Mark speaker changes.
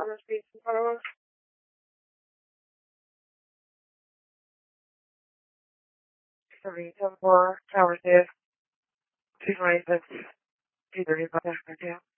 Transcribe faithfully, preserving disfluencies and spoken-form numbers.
Speaker 1: Farmer Street in front of us. Three seven four Tower State. Two twenty six. Two thirty five.